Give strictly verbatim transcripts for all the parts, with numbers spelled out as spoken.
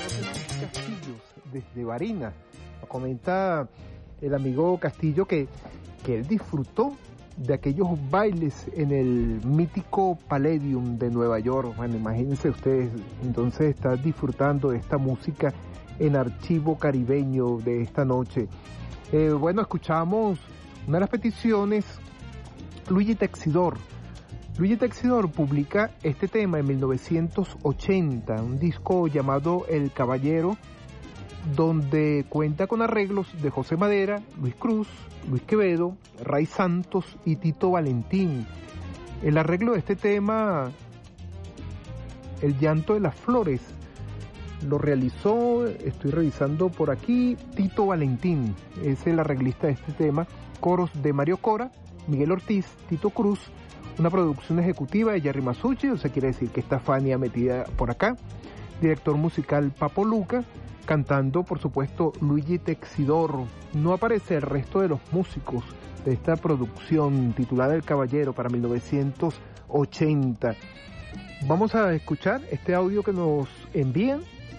Castillos, desde Barinas. Comenta el amigo Castillo que, que él disfrutó de aquellos bailes en el mítico Palladium de Nueva York. Bueno, imagínense ustedes, entonces está disfrutando de esta música en Archivo Caribeño de esta noche. Eh, bueno, escuchamos una de las peticiones, Luigi Texidor. Luigi Texidor publica este tema en mil novecientos ochenta, un disco llamado El Caballero, donde cuenta con arreglos de José Madera, Luis Cruz, Luis Quevedo, Ray Santos y Tito Valentín. El arreglo de este tema, El Llanto de las Flores, lo realizó, estoy revisando por aquí, Tito Valentín, es el arreglista de este tema. Coros de Mario Cora, Miguel Ortiz, Tito Cruz, una producción ejecutiva de Jerry Masucci, o sea, quiere decir que está Fania metida por acá. Director musical Papo Luca, cantando por supuesto Luigi Texidor. No aparece el resto de los músicos de esta producción titulada El Caballero para mil novecientos ochenta. Vamos a escuchar este audio que nos envían.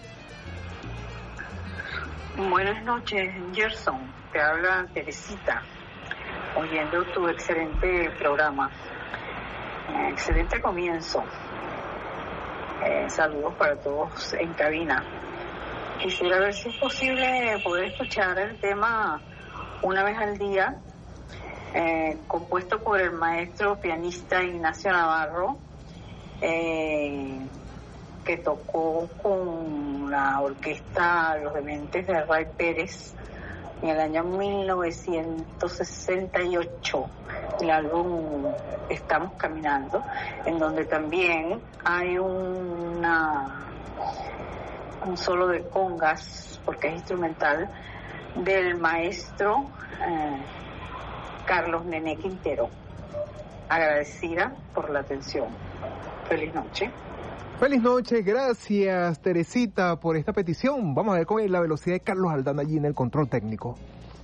Buenas noches, Gerson. Te habla Teresita, oyendo tu excelente programa. Eh, excelente comienzo. Eh, saludos para todos en cabina. Quisiera ver si es posible poder escuchar el tema Una vez al día, eh, compuesto por el maestro pianista Ignacio Navarro, eh, que tocó con la orquesta Los Dementes de Ray Pérez en el año mil novecientos sesenta y ocho, el álbum Estamos Caminando, en donde también hay una un solo de congas, porque es instrumental, del maestro eh, Carlos Nené Quintero. Agradecida por la atención. Feliz noche. Feliz noche, gracias Teresita por esta petición. Vamos a ver con la velocidad de Carlos Aldana allí en el control técnico.